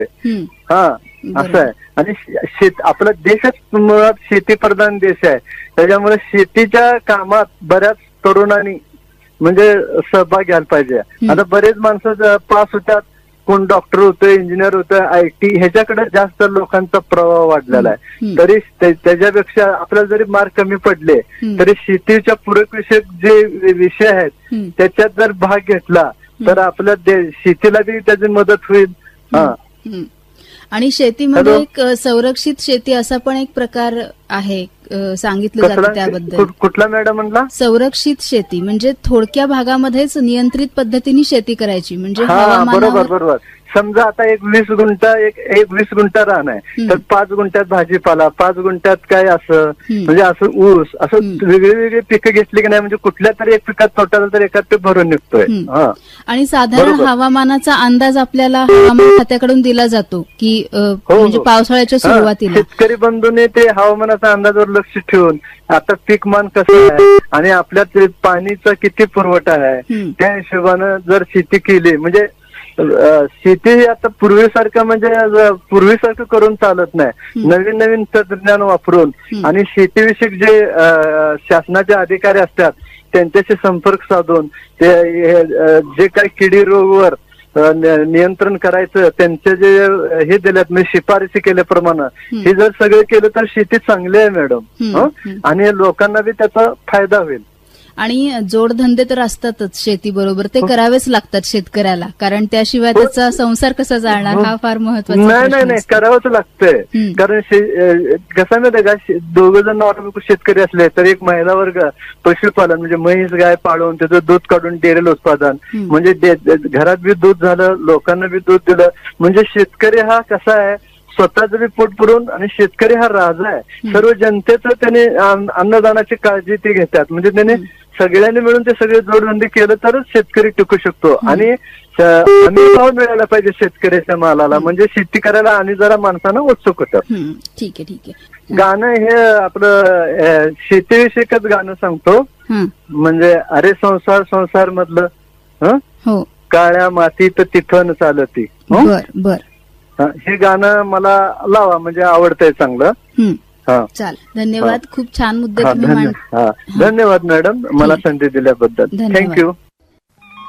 हा असं आहे. आणि आपला देशच मुळात शेतीप्रधान देश आहे. त्याच्यामुळे शेतीच्या कामात बऱ्याच तरुणांनी म्हणजे सहभाग घ्यायला पाहिजे. आता बरेच माणसं पास होतात, कोण डॉक्टर होतोय, इंजिनियर होतोय, IT ह्याच्याकडे जास्त लोकांचा प्रभाव वाढलेला आहे. तरी त्याच्यापेक्षा आपल्याला जरी मार्क कमी पडले तरी शेतीच्या पूरक विषयक जे विषय आहेत त्याच्यात जर भाग घेतला तर आपल्या शेतीला बी त्याची मदत होईल. हा. आणि शेतीमध्ये एक संरक्षित शेती असा पण एक प्रकार आहे, सांगितलं जातं त्याबद्दल. कुठला मॅडम म्हणला? संरक्षित शेती म्हणजे थोडक्या भागामध्येच नियंत्रित पद्धतीने शेती करायची. म्हणजे बरोबर. समजा आता एक 20 गुंठा रान आहे, तर 5 गुंठ्यात भाजीपाला, 5 गुंठ्यात काय असं म्हणजे असं ऊस, असं वेगळी पिकं घेतली की नाही म्हणजे कुठल्या तरी एक पिकात तोटा तर एकात ते भरून निघतोय. आणि साधारण हवामानाचा अंदाज आपल्याला हवामान खात्याकडून दिला जातो की म्हणजे पावसाळ्याच्या सुरुवातीला शेतकरी बंधूने ते हवामानाचा अंदाजावर लक्ष ठेवून आता पीकमान कसं आहे आणि आपल्यात पाणीचा किती पुरवठा आहे त्या हिशोबानं जर शेती केली म्हणजे शेती आता पूर्वीसारखं करून चालत नाही. नवीन नवीन तंत्रज्ञान वापरून आणि शेतीविषयक जे शासनाचे अधिकारी असतात त्यांच्याशी संपर्क साधून ते जे काही किडी रोगवर नियंत्रण करायचं त्यांचे जे हे दिल्यात म्हणजे शिफारशी केल्याप्रमाणे हे जर सगळे केलं तर शेती चांगली आहे मॅडम. आणि लोकांना बी त्याचा फायदा होईल. आणि जोडधंदे तर असतातच शेती बरोबर, ते करावेच लागतात शेतकऱ्याला, कारण त्याशिवाय त्याचा संसार कसा चालणार हा फार महत्वाचा. नाही करावंच लागतंय. कारण कसं माहिती का, 2 जण शेतकरी असले तर एक महिला वर्ग पशुपालन म्हणजे म्हैस गाय पाळून त्याचं दूध काढून डेअरी उत्पादन म्हणजे घरात बी दूध झालं, लोकांना बी दूध दिलं. म्हणजे शेतकरी हा कसा आहे स्वतःच बी पोट पुरवून आणि शेतकरी हा राजा आहे. सर्व जनतेचं त्याने अन्नदानाची काळजी ते घेतात. म्हणजे त्याने सगळ्यांनी मिळून ते सगळे जोडधंदे केलं तरच शेतकरी टिकू शकतो. आणि हमी भाव मिळायला पाहिजे शेतकऱ्याच्या मालाला, म्हणजे शेती करायला आणि जरा माणसानं उत्सुक होतात. ठीक आहे. गाणं हे आपलं शेतीविषयकच गाणं सांगतो. म्हणजे अरे संसार मधलं काळ्या मातीत तिथं चालती. बर. हे गाणं मला लावा, म्हणजे आवडतंय चांगलं. चाल, धन्यवाद. खूप छान मुद्दे तुम्ही धन्यवाद मॅडम मला संधी दिल्याबद्दल. थँक्यू.